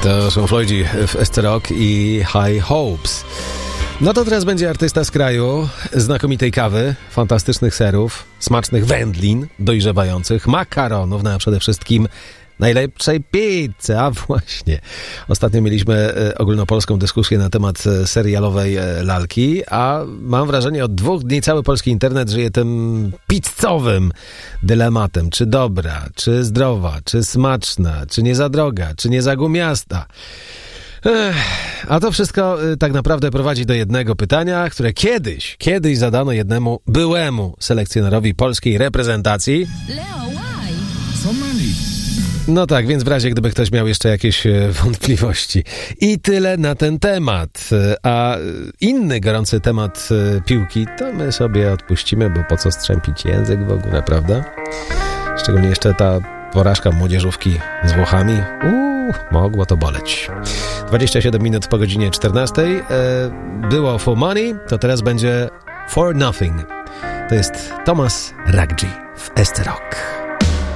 To są Floydzi w SC Rock i High Hopes. No to teraz będzie artysta z kraju znakomitej kawy, fantastycznych serów, smacznych wędlin dojrzewających, makaronów, no a przede wszystkim najlepszej pizzy. A właśnie, ostatnio mieliśmy ogólnopolską dyskusję na temat serialowej lalki, a mam wrażenie, od 2 dni cały polski internet żyje tym pizzowym dylematem. Czy dobra, czy zdrowa, czy smaczna, czy nie za droga, czy nie za gumiasta. A to wszystko tak naprawdę prowadzi do jednego pytania, które kiedyś zadano jednemu byłemu selekcjonerowi polskiej reprezentacji. Leo, why? So many. No tak, więc w razie gdyby ktoś miał jeszcze jakieś wątpliwości. I tyle na ten temat. A inny gorący temat piłki to my sobie odpuścimy, bo po co strzępić język w ogóle, prawda? Szczególnie jeszcze ta porażka młodzieżówki z Włochami. Mogło to boleć. 27 minut po godzinie 14. Było For Money, to teraz będzie For Nothing. To jest Thomas Raggi w SC Rock.